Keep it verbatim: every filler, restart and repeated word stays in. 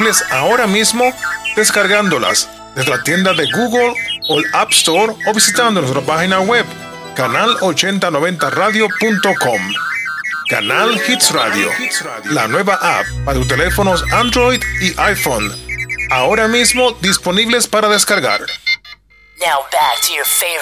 disponibles ahora mismo descargándolas desde la tienda de Google o el App Store o visitando nuestra página web canal ochenta noventa radio punto com. Canal Hits Radio, la nueva app para tus teléfonos Android y iPhone, ahora mismo disponibles para descargar. Now back to your favorite